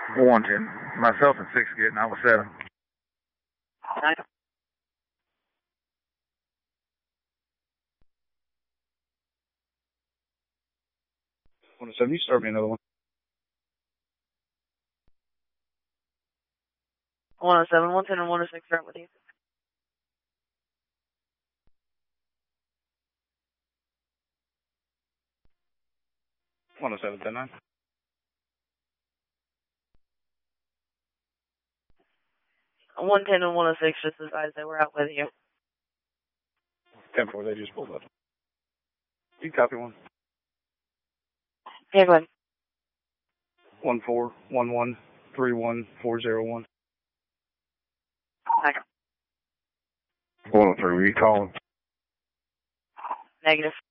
110. Myself and 6 getting out with 7. Nine. 107, you start me another one. 107, 110, and 106 are up with you. One 10-9. 110 and 106 just advised they were out with you. 10-4, they just pulled up. You copy one. Yeah, go ahead. 14113141. 103, were you calling? Negative.